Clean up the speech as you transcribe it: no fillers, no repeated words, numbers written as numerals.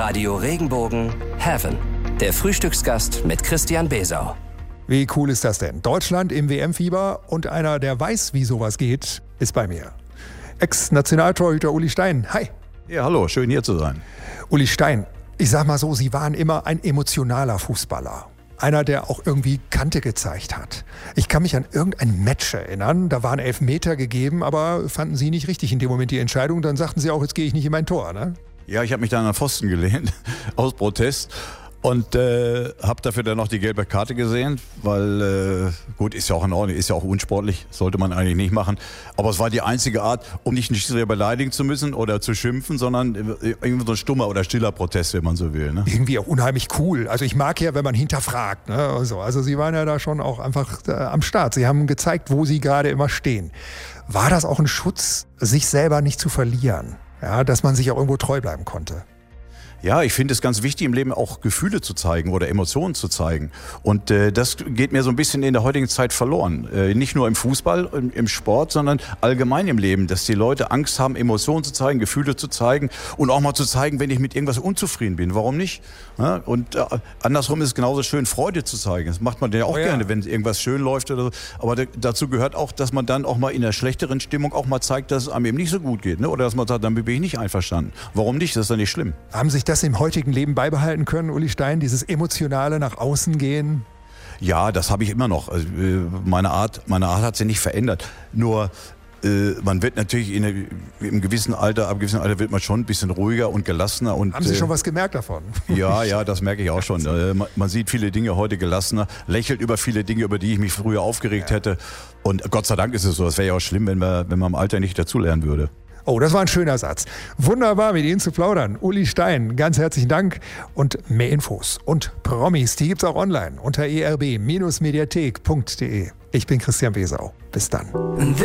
Radio Regenbogen Heaven. Der Frühstücksgast mit Christian Besau. Wie cool ist das denn? Deutschland im WM-Fieber und einer, der weiß, wie sowas geht, ist bei mir. Ex-Nationaltorhüter Uli Stein. Hi. Ja, hallo, schön hier zu sein. Uli Stein, ich sag mal so, Sie waren immer ein emotionaler Fußballer. Einer, der auch irgendwie Kante gezeigt hat. Ich kann mich an irgendein Match erinnern, da waren Elfmeter gegeben, aber fanden Sie nicht richtig in dem Moment die Entscheidung. Dann sagten Sie auch, jetzt gehe ich nicht in mein Tor, ne? Ja, ich habe mich da an den Pfosten gelehnt, aus Protest. Und habe dafür dann noch die gelbe Karte gesehen, weil, gut, ist ja auch in Ordnung, ist ja auch unsportlich, sollte man eigentlich nicht machen. Aber es war die einzige Art, um nicht sehr beleidigen zu müssen oder zu schimpfen, sondern irgendwie so ein stummer oder stiller Protest, wenn man so will. Ne? Irgendwie auch unheimlich cool. Also ich mag ja, wenn man hinterfragt. Ne? Also Sie waren ja da schon auch einfach am Start. Sie haben gezeigt, wo Sie gerade immer stehen. War das auch ein Schutz, sich selber nicht zu verlieren? Ja, dass man sich auch irgendwo treu bleiben konnte? Ja, ich finde es ganz wichtig, im Leben auch Gefühle zu zeigen oder Emotionen zu zeigen. Und das geht mir so ein bisschen in der heutigen Zeit verloren. Nicht nur im Fußball, im Sport, sondern allgemein im Leben. Dass die Leute Angst haben, Emotionen zu zeigen, Gefühle zu zeigen und auch mal zu zeigen, wenn ich mit irgendwas unzufrieden bin. Warum nicht? Ja, und andersrum ist es genauso schön, Freude zu zeigen. Das macht man ja auch gerne, wenn irgendwas schön läuft oder so. Aber dazu gehört auch, dass man dann auch mal in der schlechteren Stimmung auch mal zeigt, dass es einem eben nicht so gut geht. Ne? Oder dass man sagt, damit bin ich nicht einverstanden. Warum nicht? Das ist ja nicht schlimm. Haben sich das im heutigen Leben beibehalten können, Uli Stein, dieses emotionale nach außen gehen? Ja, das habe ich immer noch. Also, meine Art hat sich nicht verändert. Nur man wird natürlich im gewissen Alter, ab gewissem Alter wird man schon ein bisschen ruhiger und gelassener. Und, haben Sie schon was gemerkt davon? Ja, das merke ich auch schon. Man sieht viele Dinge heute gelassener, lächelt über viele Dinge, über die ich mich früher aufgeregt hätte. Und Gott sei Dank ist es so. Es wäre ja auch schlimm, wenn man im Alter nicht dazulernen würde. Oh, das war ein schöner Satz. Wunderbar, mit Ihnen zu plaudern. Uli Stein, ganz herzlichen Dank. Und mehr Infos und Promis, die gibt's auch online unter erb-mediathek.de. Ich bin Christian Besau. Bis dann.